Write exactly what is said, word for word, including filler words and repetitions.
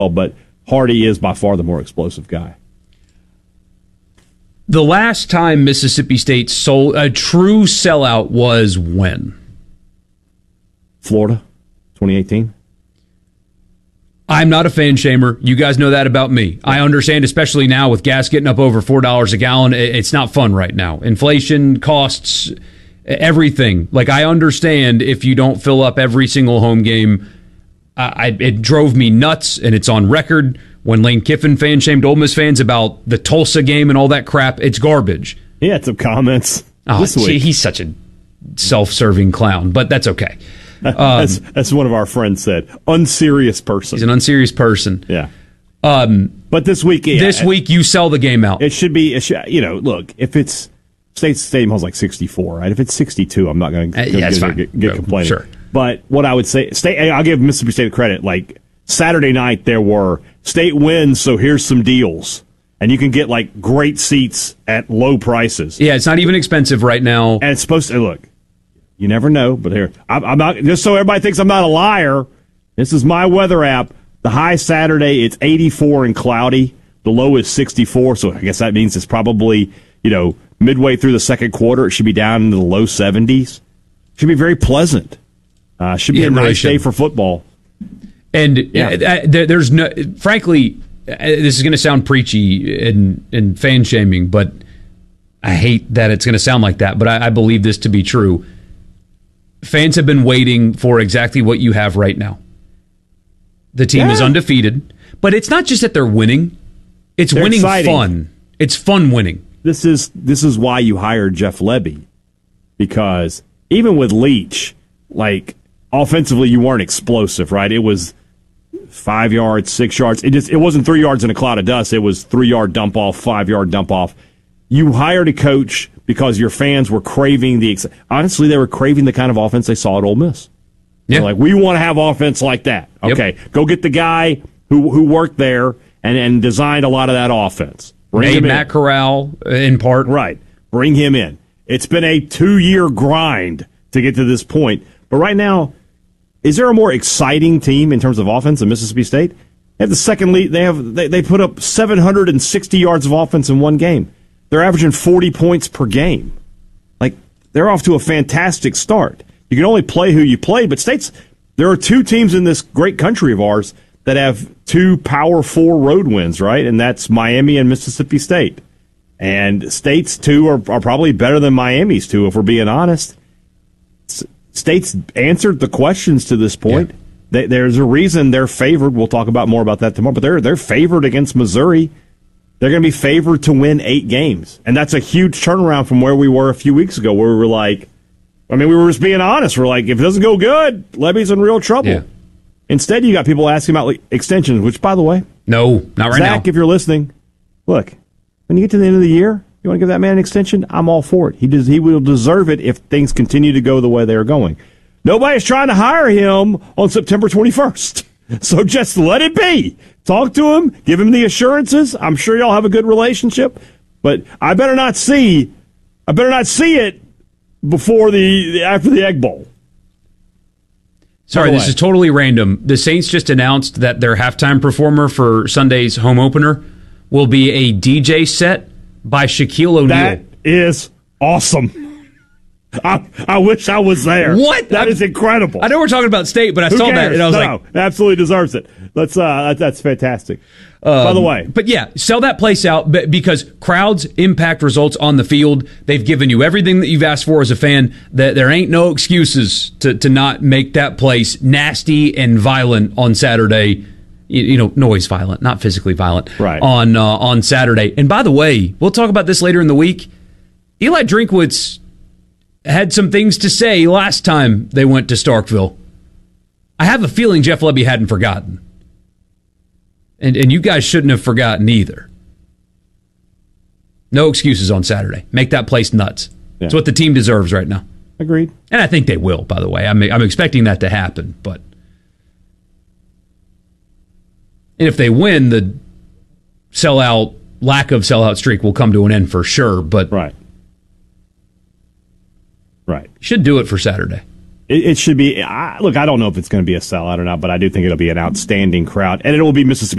but Hardy is by far the more explosive guy. The last time Mississippi State sold a true sellout was when? Florida, twenty eighteen. I'm not a fan shamer. You guys know that about me. I understand, especially now with gas getting up over four dollars a gallon, it's not fun right now. Inflation, costs, everything. Like, I understand if you don't fill up every single home game. I, it drove me nuts, and it's on record when Lane Kiffin fan shamed Ole Miss fans about the Tulsa game and all that crap. It's garbage. He had some comments oh, this week. He's such a self-serving clown, but that's okay. Um, as, as one of our friends said, unserious person. He's an unserious person. Yeah. Um, but this week, yeah, this week you sell the game out. It should be, it should, you know, look, if it's State Stadium holds like sixty-four, right? If it's sixty-two, I'm not going to uh, yeah, get, get, get complaining. Sure. But what I would say, State, I'll give Mississippi State credit. Like Saturday night, there were State wins, so here's some deals. And you can get like great seats at low prices. Yeah, it's not even expensive right now. And it's supposed to, look, you never know, but here, I'm, I'm not, just so everybody thinks I'm not a liar, this is my weather app. The high Saturday, it's eighty-four and cloudy. The low is sixty-four, so I guess that means it's probably, you know, midway through the second quarter, it should be down into the low seventies. Should be very pleasant. Uh, should be yeah, a really nice should. day for football. And yeah. uh, there's no, frankly, uh, this is going to sound preachy and, and fan shaming, but I hate that it's going to sound like that, but I, I believe this to be true. Fans have been waiting for exactly what you have right now. The team yeah. is undefeated, but it's not just that they're winning. It's they're winning exciting. fun. It's fun winning. This is this is why you hired Jeff Lebby, because even with Leach, like offensively, you weren't explosive, right? It was five yards, six yards. It just it wasn't three yards in a cloud of dust. It was three yard dump off, five yard dump off. You hired a coach because your fans were craving the ex- honestly they were craving the kind of offense they saw at Ole Miss. Yeah. They're like, we want to have offense like that. Okay, yep. Go get the guy who who worked there and and designed a lot of that offense. Bring Made Matt Corral in part. Right. Bring him in. It's been a two-year grind to get to this point. But right now, is there a more exciting team in terms of offense than Mississippi State? They have the second lead. They have they, they put up seven hundred sixty yards of offense in one game. They're averaging forty points per game. Like, they're off to a fantastic start. You can only play who you play, but State's there are two teams in this great country of ours that have two Power Four road wins, right? And that's Miami and Mississippi State. And State's two are, are probably better than Miami's two, if we're being honest. S- State's answered the questions to this point. Yeah. They, there's a reason they're favored. We'll talk about more about that tomorrow. But they're they're favored against Missouri. They're going to be favored to win eight games. And that's a huge turnaround from where we were a few weeks ago, where we were like, I mean, we were just being honest. We're like, if it doesn't go good, Lebby's in real trouble. Yeah. Instead, you got people asking about like, extensions, which, by the way, no, not right Zach, now. Zach, if you're listening, look, when you get to the end of the year, you want to give that man an extension? I'm all for it. He does. He will deserve it if things continue to go the way they are going. Nobody's trying to hire him on September twenty-first. So just let it be. Talk to him. Give him the assurances. I'm sure y'all have a good relationship. But I better not see, I better not see it before the after the Egg Bowl. Sorry, this is totally random. The Saints just announced that their halftime performer for Sunday's home opener will be a D J set by Shaquille O'Neal. That is awesome. I, I wish I was there. What? That I'm, is incredible. I know we're talking about State, but I Who saw cares? that and I was no, like, no, absolutely deserves it. Let's. Uh, that, that's fantastic. Um, By the way, but yeah, sell that place out because crowds impact results on the field. They've given you everything that you've asked for as a fan. That there ain't no excuses to to not make that place nasty and violent on Saturday. You, you know, noise violent, not physically violent. Right. On uh, on Saturday. And by the way, we'll talk about this later in the week. Eli Drinkwitz had some things to say last time they went to Starkville. I have a feeling Jeff Lebby hadn't forgotten. And and you guys shouldn't have forgotten either. No excuses on Saturday. Make that place nuts. Yeah. It's what the team deserves right now. Agreed. And I think they will, by the way. I'm I'm expecting that to happen. But and if they win, the sellout, lack of sellout streak will come to an end for sure. But right. Right. Should do it for Saturday. It, it should be. I, look, I don't know if it's going to be a sellout or not, but I do think it'll be an outstanding crowd, and it will be Mississippi